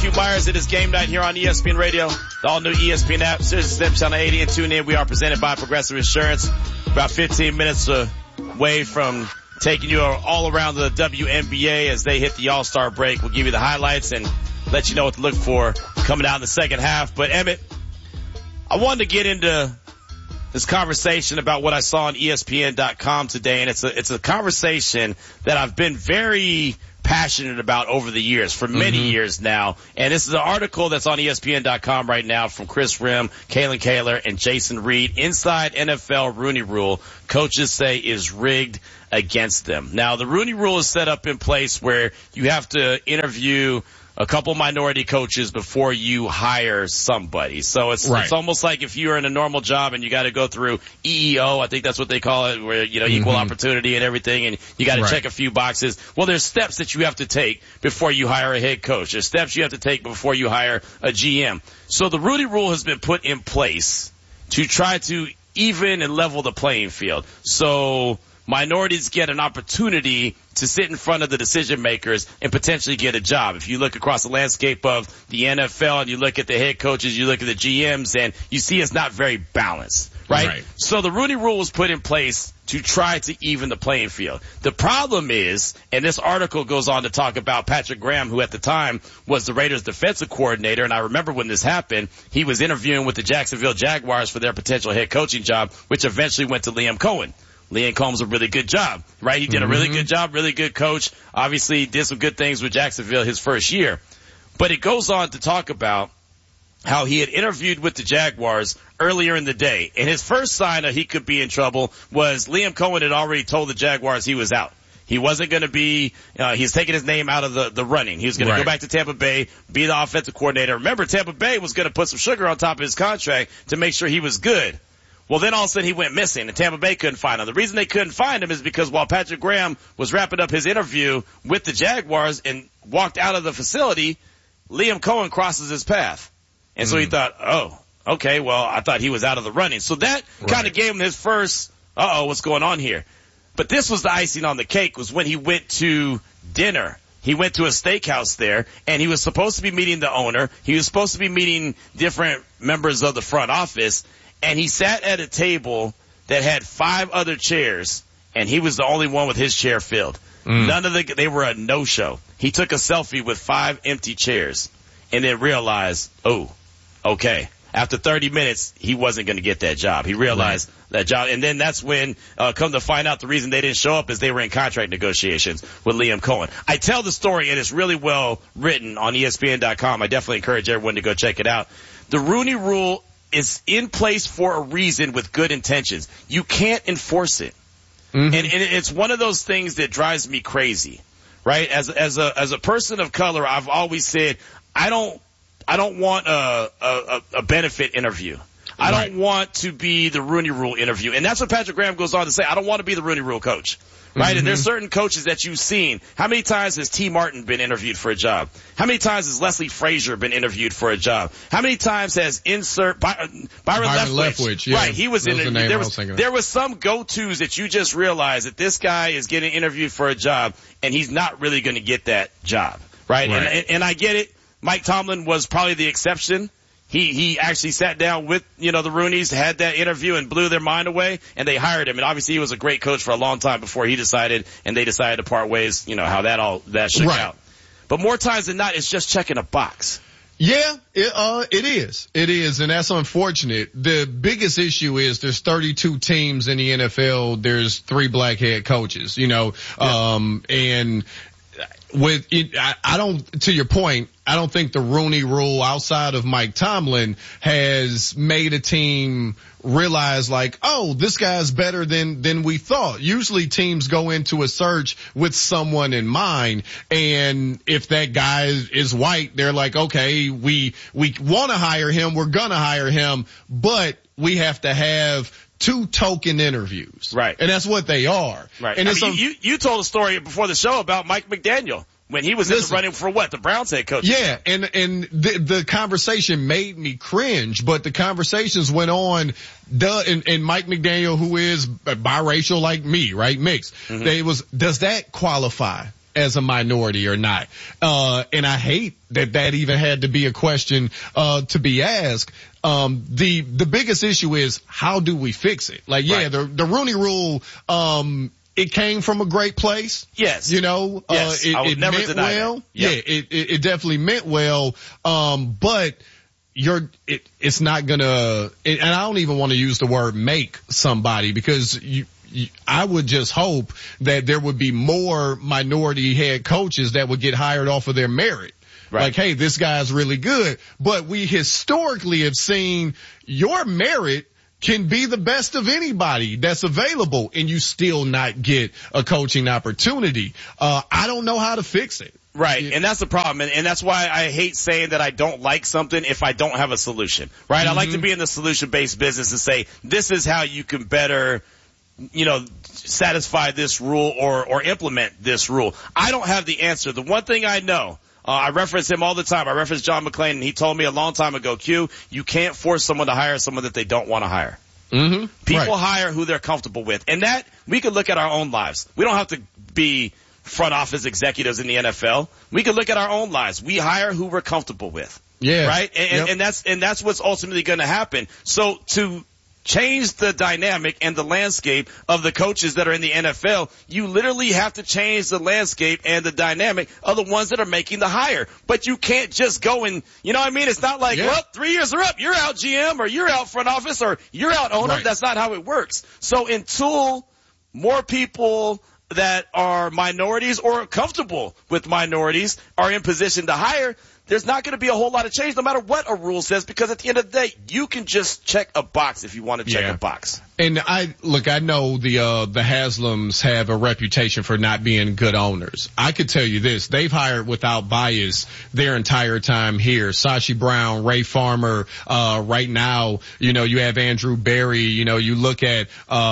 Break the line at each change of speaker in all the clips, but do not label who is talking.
Matthew Myers. It is game night here on ESPN Radio, the all-new ESPN app, Sirius XM Channel 80, and tune in. We are presented by Progressive Insurance. About 15 minutes away from taking you all around the WNBA as they hit the All-Star break. We'll give you the highlights and let you know what to look for coming out in the second half. But Emmett, I wanted to get into this conversation about what I saw on ESPN.com today, and it's a conversation that I've been very passionate about over the years, for many years now. And this is an article that's on ESPN.com right now from Chris Rim, Kalen Kaler, and Jason Reed. Inside NFL Rooney Rule, coaches say is rigged against them. Now, the Rooney Rule is set up in place where you have to interview a couple minority coaches before you hire somebody. So it's almost like if you're in a normal job and you got to go through EEO, I think that's what they call it, where, equal opportunity and everything, and you got to check a few boxes. Well, there's steps that you have to take before you hire a head coach. There's steps you have to take before you hire a GM. So the Rooney Rule has been put in place to try to even and level the playing field. So minorities get an opportunity to sit in front of the decision makers and potentially get a job. If you look across the landscape of the NFL and you look at the head coaches, you look at the GMs, and you see it's not very balanced, right? So the Rooney Rule was put in place to try to even the playing field. The problem is, and this article goes on to talk about Patrick Graham, who at the time was the Raiders defensive coordinator, and I remember when this happened, he was interviewing with the Jacksonville Jaguars for their potential head coaching job, which eventually went to Liam Cohen. Liam Cohen's a really good job, right? He did a really good job, really good coach. Obviously did some good things with Jacksonville his first year. But it goes on to talk about how he had interviewed with the Jaguars earlier in the day. And his first sign that he could be in trouble was Liam Cohen had already told the Jaguars he was out. He wasn't going to be, he's taking his name out of the running. He was going to go back to Tampa Bay, be the offensive coordinator. Remember, Tampa Bay was going to put some sugar on top of his contract to make sure he was good. Well, then all of a sudden he went missing, and Tampa Bay couldn't find him. The reason they couldn't find him is because while Patrick Graham was wrapping up his interview with the Jaguars and walked out of the facility, Liam Cohen crosses his path. And so he thought, oh, okay, well, I thought he was out of the running. So that kind of gave him his first, what's going on here? But this was the icing on the cake, was when he went to dinner. He went to a steakhouse there, and he was supposed to be meeting the owner. He was supposed to be meeting different members of the front office. And he sat at a table that had 5 other chairs, and he was the only one with his chair filled. They were a no-show. He took a selfie with 5 empty chairs and then realized, oh, okay. After 30 minutes, he wasn't going to get that job. He realized that job. And then that's when, come to find out, the reason they didn't show up is they were in contract negotiations with Liam Cohen. I tell the story, and it's really well written on ESPN.com. I definitely encourage everyone to go check it out. The Rooney Rule is in place for a reason with good intentions. You can't enforce it. And it's one of those things that drives me crazy, right? As a person of color, I've always said, I don't want a benefit interview. I don't want to be the Rooney Rule interview. And that's what Patrick Graham goes on to say. I don't want to be the Rooney Rule coach. Right? And there's certain coaches that you've seen. How many times has T. Martin been interviewed for a job? How many times has Leslie Frazier been interviewed for a job? How many times has Byron Leftwich?
Yeah.
Right, he was interviewed. There was some go-tos that you just realize that this guy is getting interviewed for a job, and he's not really going to get that job. Right? And I get it. Mike Tomlin was probably the exception. He actually sat down with, the Rooneys, had that interview and blew their mind away, and they hired him. And obviously he was a great coach for a long time before he decided, and they decided to part ways, how that shook out. But more times than not, it's just checking a box.
Yeah, it is. It is, and that's unfortunate. The biggest issue is there's 32 teams in the NFL. There's 3 black head coaches, and with it, I don't, to your point, I don't think the Rooney Rule outside of Mike Tomlin has made a team realize like, oh, this guy's better than we thought. Usually teams go into a search with someone in mind, and if that guy is white, they're like, okay, we want to hire him, we're gonna hire him, but we have to have 2 token interviews.
Right.
And that's what they are.
Right. And you told a story before the show about Mike McDaniel when he was in the running for the Browns head coach.
Yeah. And the conversation made me cringe, but the conversations went on. And Mike McDaniel, who is biracial like me, right? Mixed. Does that qualify as a minority or not. And I hate that even had to be a question, to be asked. The biggest issue is how do we fix it? Like, yeah, the Rooney Rule, it came from a great place.
Yes.
You know,
yes.
It
never
meant
deny
well.
That. Yep.
Yeah, it definitely meant well. But it's not gonna, and I don't even want to use the word make somebody, because I would just hope that there would be more minority head coaches that would get hired off of their merit. Right. Like, hey, this guy's really good. But we historically have seen your merit can be the best of anybody that's available, and you still not get a coaching opportunity. I don't know how to fix it.
Right, and that's the problem, and that's why I hate saying that I don't like something if I don't have a solution, right? I like to be in the solution-based business and say, this is how you can better, satisfy this rule or implement this rule. I don't have the answer. The one thing I know, I reference him all the time. I reference John McClain, and he told me a long time ago, Q, you can't force someone to hire someone that they don't want to hire.
Mm-hmm.
People hire who they're comfortable with, and that we can look at our own lives. We don't have to be front office executives in the NFL. We can look at our own lives. We hire who we're comfortable with.
Yeah.
Right? And that's what's ultimately going to happen. So to change the dynamic and the landscape of the coaches that are in the NFL, you literally have to change the landscape and the dynamic of the ones that are making the hire. But you can't just go and, you know what I mean? It's not like, well, 3 years are up. You're out GM, or you're out front office, or you're out owner. Right. That's not how it works. So until more people that are minorities or comfortable with minorities are in position to hire, there's not going to be a whole lot of change no matter what a rule says, because at the end of the day, you can just check a box if you want to check a box.
And I know the Haslams have a reputation for not being good owners. I could tell you this, they've hired without bias their entire time here. Sashi Brown, Ray Farmer, right now, you have Andrew Berry, you look at,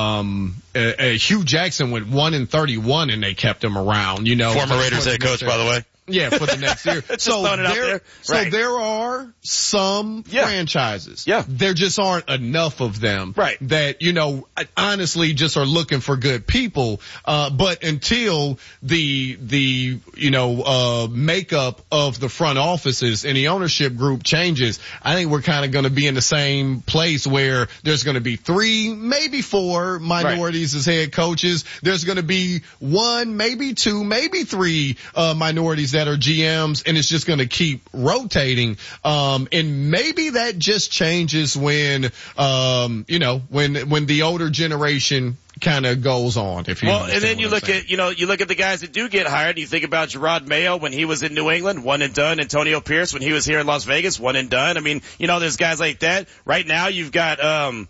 Hugh Jackson went 1-31 and they kept him around,
Former Raiders head coach, by the way.
Yeah, for the next year.
So
there are some franchises.
Yeah.
There just aren't enough of them.
Right.
That, honestly just are looking for good people. But until the makeup of the front offices and the ownership group changes, I think we're kind of going to be in the same place where there's going to be 3, maybe 4 minorities as head coaches. There's going to be 1, maybe 2, maybe 3, minorities that are GMs, and it's just going to keep rotating. And maybe that just changes when, when the older generation kind of goes on.
And then you look at, you look at the guys that do get hired. You think about Gerard Mayo when he was in New England, one and done. Antonio Pierce when he was here in Las Vegas, one and done. I mean, there's guys like that. Right now you've got,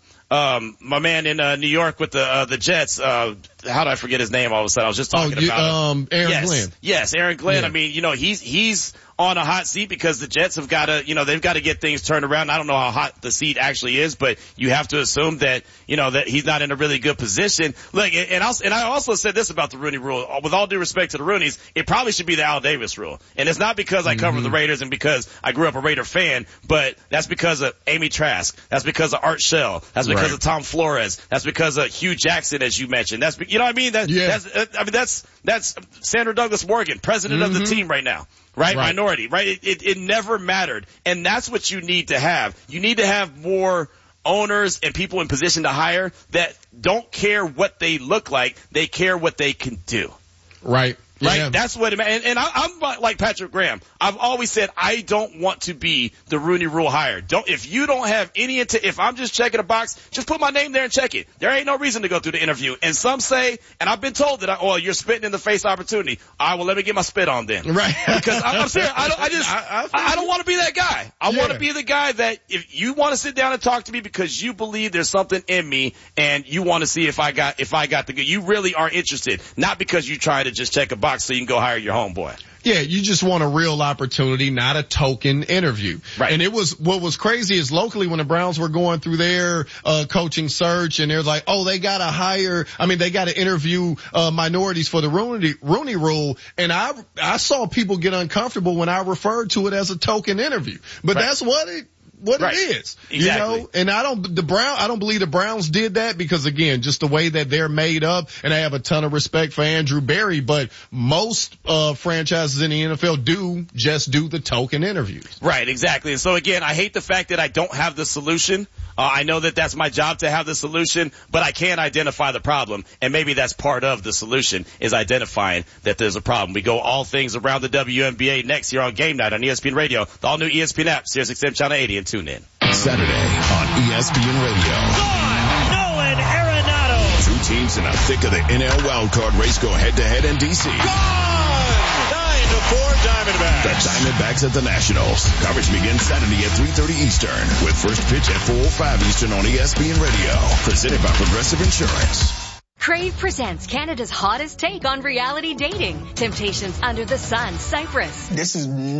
my man in New York with the Jets, how did I forget his name all of a sudden? I was just talking about him.
Aaron Glenn.
Yes, Aaron Glenn.
Yeah.
I mean, he's on a hot seat because the Jets have got to, they've got to get things turned around. I don't know how hot the seat actually is, but you have to assume that, that he's not in a really good position. Look, and I also said this about the Rooney Rule. With all due respect to the Rooneys, it probably should be the Al Davis Rule. And it's not because I cover the Raiders and because I grew up a Raider fan, but that's because of Amy Trask. That's because of Art Shell. That's because of Tom Flores. That's because of Hugh Jackson, as you mentioned. That's, you know what I mean? That's Sandra Douglas Morgan, president of the team right now. Right? Minority, right? It never mattered. And that's what you need to have. You need to have more owners and people in position to hire that don't care what they look like. They care what they can do.
Right.
Right?
Yeah.
That's what it meant. And I'm like Patrick Graham. I've always said I don't want to be the Rooney Rule hire. If you don't have any if I'm just checking a box, just put my name there and check it. There ain't no reason to go through the interview. And some say, and I've been told that, you're spitting in the face opportunity. All right, well, let me get my spit on then.
Right.
Because I'm serious. I don't want to be that guy. I want to be the guy that if you want to sit down and talk to me because you believe there's something in me and you want to see if I got the good, you really are interested, not because you try to just check a box so you can go hire your homeboy.
Yeah, you just want a real opportunity, not a token interview.
Right.
And what was crazy is locally when the Browns were going through their coaching search and they're like, they got to interview minorities for the Rooney Rule. And I saw people get uncomfortable when I referred to it as a token interview. But that's what what
right.
it is.
Exactly.
You know, and I don't believe the Browns did that because again, just the way that they're made up, and I have a ton of respect for Andrew Berry, but most franchises in the NFL do the token interviews.
Right, exactly. And so again, I hate the fact that I don't have the solution. I know that that's my job to have the solution, but I can't identify the problem. And maybe that's part of the solution, is identifying that there's a problem. We go all things around the WNBA next here on Game Night on ESPN Radio, the all new ESPN app, SiriusXM Channel 80, and tune in.
Saturday on ESPN Radio.
Nolan Arenado.
Two teams in the thick of the NL wildcard race go head-to-head in D.C.
Gone! 9-4 Diamondbacks.
The Diamondbacks at the Nationals. Coverage begins Saturday at 3:30 Eastern with first pitch at 4:05 Eastern on ESPN Radio. Presented by Progressive Insurance.
Crave presents Canada's hottest take on reality dating. Temptations Under the Sun, Cyprus.
This is